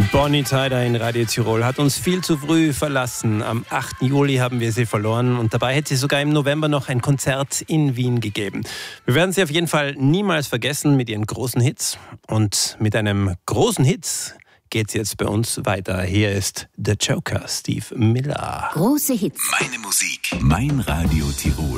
Bonnie Tyler in Radio Tirol hat uns viel zu früh verlassen. Am 8. Juli haben wir sie verloren und dabei hätte sie sogar im November noch ein Konzert in Wien gegeben. Wir werden sie auf jeden Fall niemals vergessen mit ihren großen Hits. Und mit einem großen Hit geht's jetzt bei uns weiter. Hier ist The Joker, Steve Miller. Große Hits. Meine Musik, mein Radio Tirol.